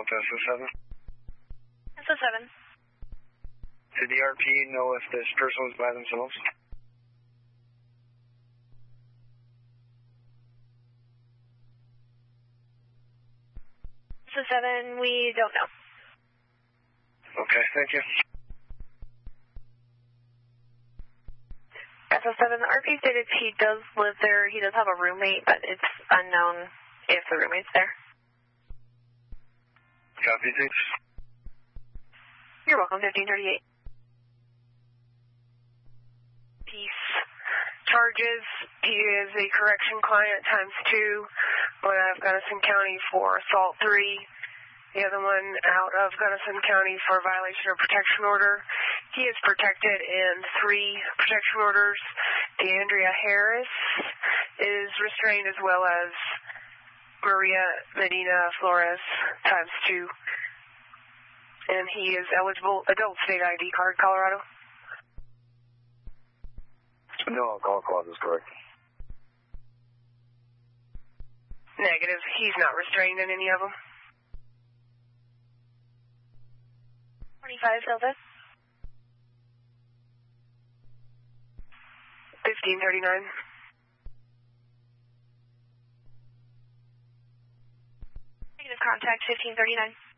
Delta SO7. SO7. Did the RP know if this person was by themselves? SO7, we don't know. Okay, thank you. SO7, the RP stated he does live there. He does have a roommate, but it's unknown if the roommate's there. Copy, thanks. You're welcome, 1538. Peace. Charges, he is a correction client ×2, one out of Gunnison County for assault 3, the other one out of Gunnison County for violation of protection order. He is protected in 3 protection orders. DeAndrea Harris is restrained, as well as Maria Medina Flores ×2. And he is eligible, adult state ID card, Colorado. No alcohol clause is correct. Negative. He's not restrained in any of them. 25 Delta. 1539. Negative contact, 1539.